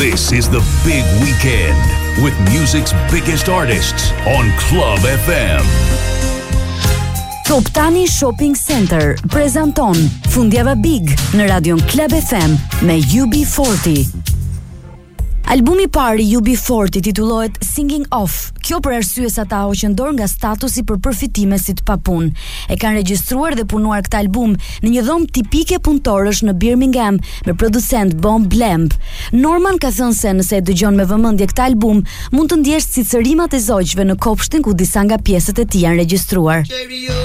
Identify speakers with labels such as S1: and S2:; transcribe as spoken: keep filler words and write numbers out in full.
S1: This is the big weekend with music's biggest artists on Club F M.
S2: Top Tani Shopping Center prezanton Fundjava Big në radion Club F M me U B forty. Albumi i parë i U B forty titullohet Singing Off. Kjo për arsye sa ta hoqëndor nga statusi për përfitime si të papun. E kanë regjistruar dhe punuar këtë album në një dhomë tipike punëtorësh në Birmingham me producent Bon Blemp. Norman ka thënë se nëse e dëgjon me vëmendje këtë album, mund të ndjesh si cërimat e zogjve në kopshtin ku disa nga pjesët e tij janë regjistruar.